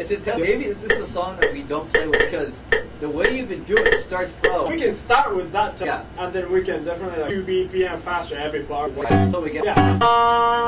It's intense. Maybe this is a song that we don't play with because the way you've been doing it starts slow. We can start with that, and then we can definitely 2 BPM faster every bar. So we get. Yeah.